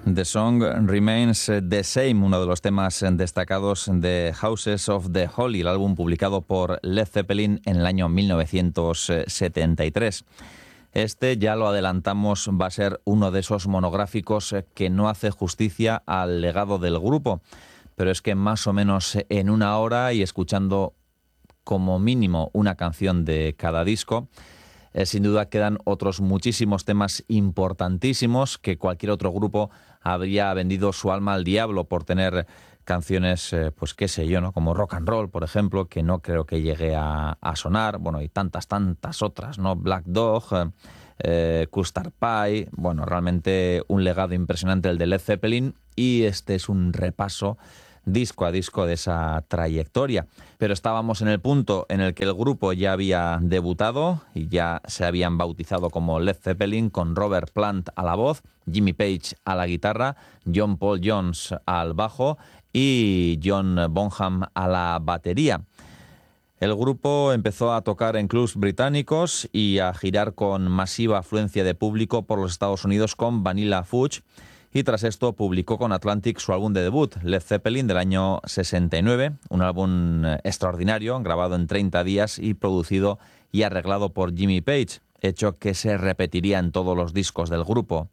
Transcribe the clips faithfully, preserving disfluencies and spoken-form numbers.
The Song Remains the Same, uno de los temas destacados de Houses of the Holy, el álbum publicado por Led Zeppelin en el año mil novecientos setenta y tres. Este, ya lo adelantamos, va a ser uno de esos monográficos que no hace justicia al legado del grupo, pero es que más o menos en una hora y escuchando como mínimo una canción de cada disco, eh, sin duda quedan otros muchísimos temas importantísimos que cualquier otro grupo habría vendido su alma al diablo por tener canciones, eh, pues qué sé yo, ¿no? Como Rock and Roll, por ejemplo, que no creo que llegue a, a sonar, bueno, y tantas, tantas otras, ¿no? Black Dog, eh, Custard Pie, bueno, realmente un legado impresionante el de Led Zeppelin, y este es un repaso disco a disco de esa trayectoria. Pero estábamos en el punto en el que el grupo ya había debutado y ya se habían bautizado como Led Zeppelin, con Robert Plant a la voz, Jimmy Page a la guitarra, John Paul Jones al bajo y John Bonham a la batería. El grupo empezó a tocar en clubs británicos y a girar con masiva afluencia de público por los Estados Unidos con Vanilla Fudge, y tras esto publicó con Atlantic su álbum de debut, Led Zeppelin, del año sesenta y nueve, un álbum extraordinario, grabado en treinta días y producido y arreglado por Jimmy Page, hecho que se repetiría en todos los discos del grupo.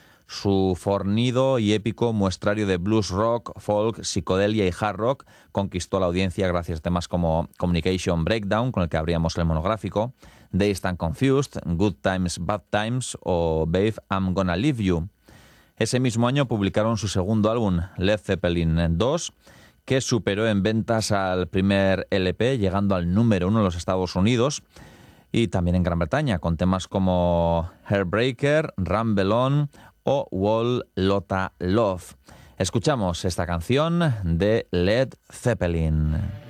Su fornido y épico muestrario de blues rock, folk, psicodelia y hard rock conquistó la audiencia gracias a temas como Communication Breakdown, con el que abríamos el monográfico, Dazed and Confused, Good Times, Bad Times o Babe, I'm Gonna Leave You. Ese mismo año publicaron su segundo álbum, Led Zeppelin dos, que superó en ventas al primer L P, llegando al número uno en los Estados Unidos y también en Gran Bretaña, con temas como Heartbreaker, Rumble On o Wall Lotta Love. Escuchamos esta canción de Led Zeppelin.